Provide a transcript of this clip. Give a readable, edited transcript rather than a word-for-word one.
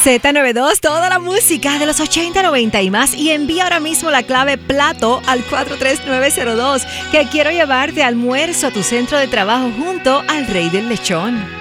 Z92, toda la música de los 80, 90 y más. Y envía ahora mismo la clave PLATO al 43902, que quiero llevarte almuerzo a tu centro de trabajo junto al Rey del Lechón.